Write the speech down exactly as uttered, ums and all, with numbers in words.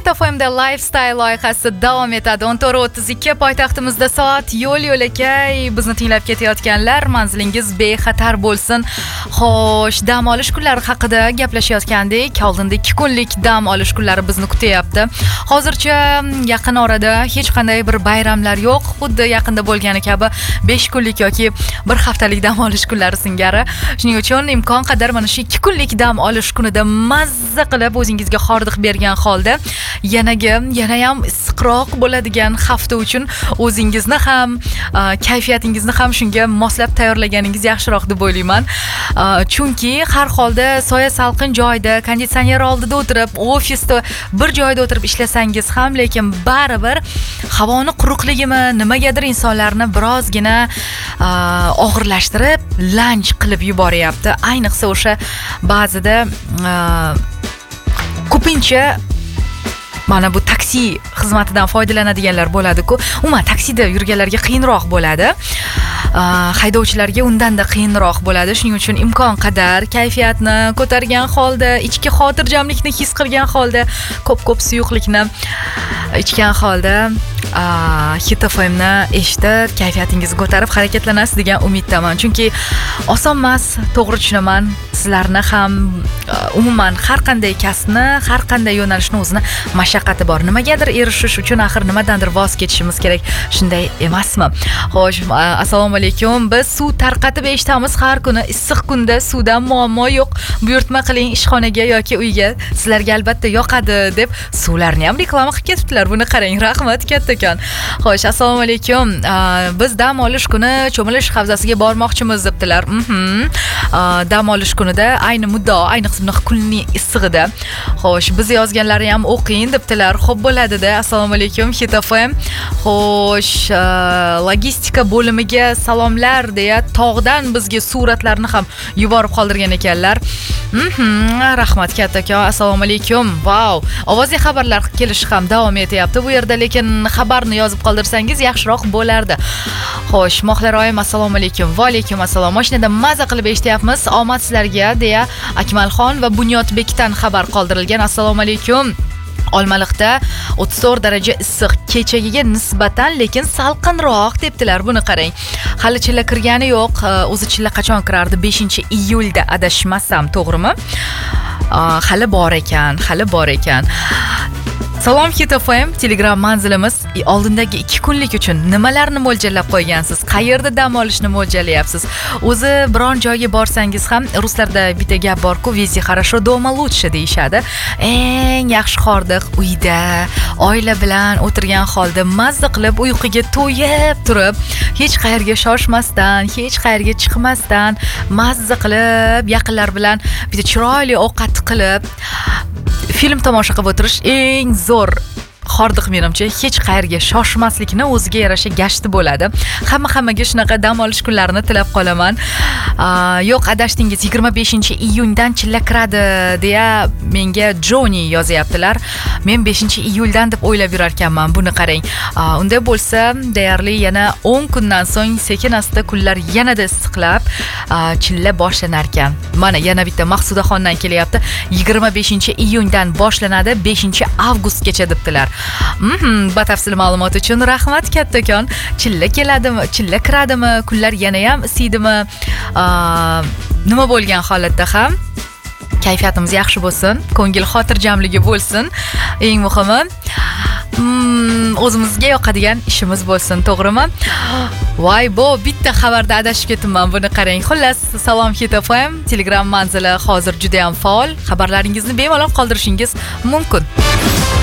Hit F M'da Lifestyle loyihasi davom etadi. o'n to'rt o'ttiz ikki poytaxtimizda soat. Yo'l yo'lakay bizni tinglab ketayotganlar, manzilingiz bexatar bo'lsin. Xo'sh, dam olish kunlari haqida gaplashayotgandik. Oldinda ikki kunlik dam olish kunlari bizni kutyapti. Hozircha yaqin orada hech qanday bir bayramlar yo'q. Xuddi yaqinda bo'lgani kabi besh kunlik yoki bir haftalik dam olish kunlari singari. Shuning uchun imkon qadar mana shu ikki kunlik dam olish kunida mazza qilib o'zingizga hordiq bergan holda yanaga yana ham issiqroq bo'ladigan hafta uchun o'zingizni ham kayfiyatingizni ham shunga moslab tayyorlaganingiz yaxshiroq deb o'ylayman. Chunki har holda soya salqin joyda, konditsioner oldida o'tirib, ofisda bir joyda o'tirib ishlasangiz ham, lekin baribir havoni quruqligimi nimagadir insonlarni birozgina og'irlashtirib, lanch qilib yuboryapti. Ayniqsa o'sha ba'zida ko'pincha mana bu taksi xizmatidan foydalanadiganlar bo'ladi-ku. Umuman taksida yurganlarga qiyinroq bo'ladi. Haydovchilarga undan-da qiyinroq bo'ladi. Shuning uchun imkon qadar kayfiyatni ko'targan holda, ichki xotirjamlikni his qilgan holda, ko'p-ko'p suyuqlikni ichgan holda Hit F M'ni eshitib, kayfiyatingizni ko'tarib harakatlanasiz degan umiddaman. Chunki oson emas, to'g'ri tushunaman. Sizlarni ham umuman har qanday kasbni, har qanday yo'nalishni o'zini mashaqqati bor. Nimagadir erishish uchun axir nimadandir voz kechishimiz kerak. Shunday emasmi? Xo'sh, assalomu alaykum. Biz suv tarqatib eshitamiz har kuni. Issiq kunda suvdan muammo yo'q. Buyurtma qiling ishxonaga yoki uyga. Sizlarga albatta yoqadi deb suvlarni ham reklama qilib ketibdilar. Buni qarang, rahmat kattakon. Xo'sh, assalomu alaykum. Biz dam olish kuni cho'milish havzasiga bormoqchimiz debdilar. Mhm. Dam olish kunida ayni muddao, ayniqsa bunaqa kunning issig'ida. Xo'sh, biz yozganlari ham o'qing debdilar. Xo'p bo'ladi-da. Assalomu alaykum Hit F M. Xo'sh, logistika bo'limiga salomlar deya tog'dan bizga suratlarni ham yuborib qoldirgan ekanlar. Mhm, rahmat kattakon. Assalomu alaykum. Wow, ovozli xabarlar kelish ham davom etyapti bu yerda, lekin xabarni yozib qoldirsangiz yaxshiroq bo'lardi. Xo'sh, Mohliroyim assalomu alaykum. Va alaykum assalom. Mashinada maza qilib eshityapmiz. Omad sizlarga deya Akmalxon va Bunyodbekdan xabar qoldirilgan. Assalomu alaykum. Olmaliqda o'ttiz to'rt daraja issiq, kechagiga nisbatan lekin salqinroq debdilar. Buni qarang. Hali chilla kirgani yo'q. O'zi chilla qachon kirardi? beshinchi iyulda adashmasam, to'g'rimi? Hali bor ekan, hali bor ekan. Salom Hit F M, Telegram manzilimiz. Oldindagi ikki kunlik uchun nimalarni mo'ljallab qo'ygansiz? Qayerda dam olishni mo'ljallayapsiz? O'zi biron joyga borsangiz ham ruslarda bitta gap bor-ku, "Vezi хорошо, дома лучше" deyshadi. Eng yaxshi hordiq uyda, oila bilan o'tirgan holda mazza qilib uyquga to'yib turib, hech qayerga shoshmasdan, hech qayerga chiqmasdan, mazza qilib, yaqinlar bilan bitta chiroyli ovqat qilib, film tomosha qilib o'tirish eng zo'r hordiq menimcha. Hech qayerga shoshmaslikni o'ziga yarasha gashti bo'ladi. Hamma hammaga shunaqa dam olish kunlarini tilab qolaman. Yo'q, adashdingiz, yigirma beshinchi iyundan chilla kiradi deya menga Johnny yozyaptilar. Men beshinchi iyuldan deb o'ylab yurar ekanman. Buni qarang. Unda bo'lsa, deyarli yana o'n kundan so'ng sekin-asta kunlar yanada issiqlab chilla boshlanar ekan. Mana yana bitta Maqsudaxondan kelyapti. yigirma beshinchi iyundan boshlanadi, beshinchi avgustgacha debdilar. Mhm, batafsil ma'lumot uchun rahmat kattakon. Chilla keladimi, chilla kiradimi, kunlar yana ham isiydimi? Nima bo'lgan holatda ham kayfiyatimiz yaxshi bo'lsin, ko'ngil xotirjamligi bo'lsin. Eng muhimi o'zimizga yoqadigan ishimiz bo'lsin, to'g'rimi? Voy, bu bitta xabarda adashib ketibman. Buni qarang. Xullas, salom Hit F M, Telegram manzili hozir juda ham faol. Xabarlaringizni bemalol qoldirishingiz mumkin.